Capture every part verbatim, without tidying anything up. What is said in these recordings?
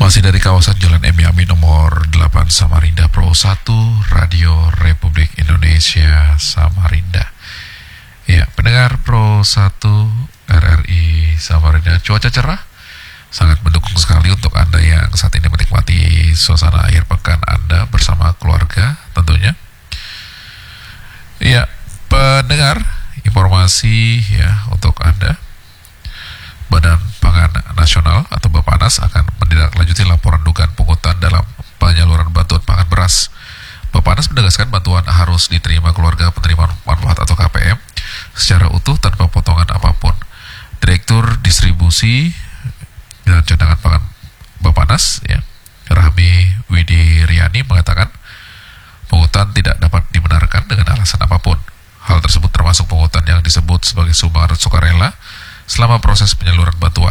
Masih dari kawasan Jalan M Yamin nomor delapan Samarinda, Pro satu, Radio Republik Indonesia Samarinda. Ya, pendengar Pro satu R R I Samarinda, cuaca cerah sangat mendukung sekali untuk Anda yang saat ini menikmati suasana akhir pekan Anda bersama keluarga tentunya. Ya, pendengar, informasi ya untuk Anda. Badan Pangan Nasional atau Bappenas akan menindaklanjuti laporan dugaan pungutan dalam penyaluran bantuan pangan beras. Bappenas menegaskan bantuan harus diterima keluarga penerima manfaat atau K P M secara utuh tanpa potongan apapun. Direktur Distribusi dan Cadangan Pangan Bappenas, ya, Rahmi Widiryani mengatakan pungutan tidak dapat dibenarkan dengan alasan apapun. Hal tersebut termasuk pungutan yang disebut sebagai sumbangan sukarela selama proses penyaluran bantuan.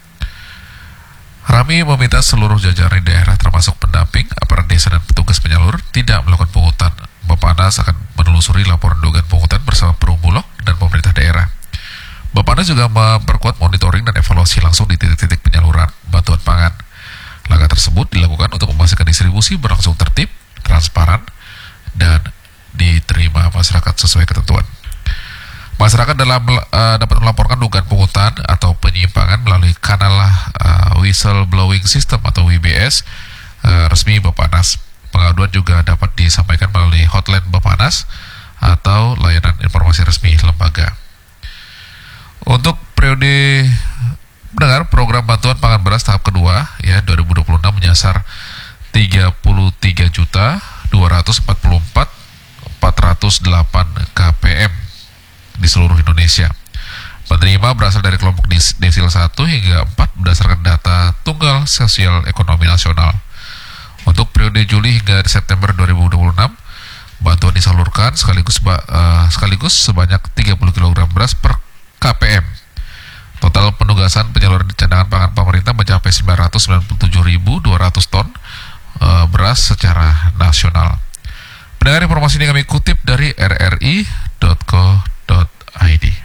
Rami meminta seluruh jajaran daerah termasuk pendamping, aparat desa dan petugas penyalur tidak melakukan pungutan. Bappenas akan menelusuri laporan dugaan pungutan bersama Perum Bulog dan pemerintah daerah. Bappenas juga memperkuat monitoring dan evaluasi langsung di titik-titik penyaluran bantuan pangan. Langkah tersebut dilakukan untuk memastikan distribusi berlangsung tertib, transparan, dan diterima masyarakat sesuai ketentuan. Masyarakat dalam uh, dapat melaporkan dugaan pungutan atau penyimpangan melalui kanal uh, whistleblowing system atau W B S uh, resmi Bappenas. Pengaduan juga dapat disampaikan melalui hotline Bappenas atau layanan informasi resmi lembaga. Untuk periode mendengar program bantuan pangan beras tahap kedua ya dua ribu dua puluh enam menyasar tiga puluh tiga juta dua ratus empat puluh empat ribu empat ratus delapan K P M di seluruh Indonesia. Penerima berasal dari kelompok desil satu hingga empat berdasarkan data Tunggal Sosial Ekonomi Nasional. Untuk periode Juli hingga September dua ribu dua puluh enam, bantuan disalurkan sekaligus uh, sekaligus sebanyak tiga puluh kilogram beras per K P M. Total penugasan penyaluran cadangan pangan pemerintah mencapai sembilan ratus sembilan puluh tujuh ribu dua ratus ton uh, beras secara nasional. Pendengar, informasi ini kami kutip dari r r i dot co dot i d.